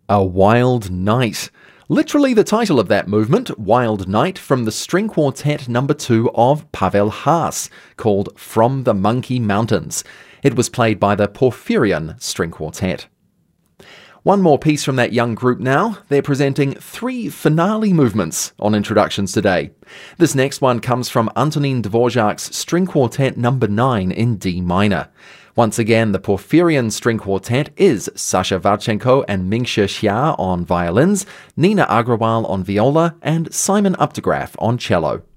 A Wild Night. Literally the title of that movement, Wild Night, from the string quartet number 2 of Pavel Haas, called From the Monkey Mountains. It was played by the Porphyrion String Quartet. One more piece from that young group now. They're presenting 3 finale movements on introductions today. This next one comes from Antonin Dvorak's String Quartet number 9 in D minor. Once again, the Porphyrion String Quartet is Sasha Varchenko and Mingxie Xia on violins, Nina Agrawal on viola, and Simon Updegraff on cello.